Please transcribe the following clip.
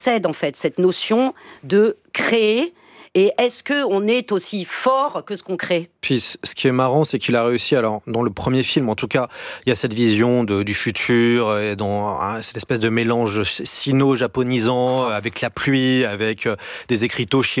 possède en fait cette notion de créer. Et est-ce qu'on est aussi fort que ce qu'on crée ? Puis ce qui est marrant, c'est qu'il a réussi, alors dans le premier film en tout cas, il y a cette vision du futur, et dans cette espèce de mélange sino-japonisant, avec la pluie, avec des écriteaux chinois.